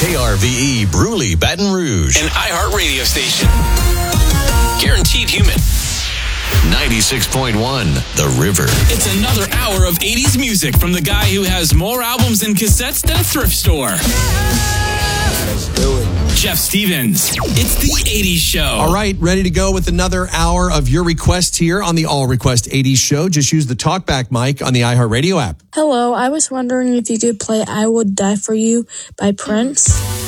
KRVE Bruley, Baton Rouge. An iHeartRadio station. Guaranteed human. 96.1 The River. It's another hour of 80s music from the guy who has more albums and cassettes than a thrift store. Let's do it. Jeff Stevens. It's the 80s Show. All right, ready to go with another hour of your requests here on the All Request 80s Show. Just use the TalkBack mic on the iHeartRadio app. Hello, I was wondering if you could play I Would Die For You by Prince.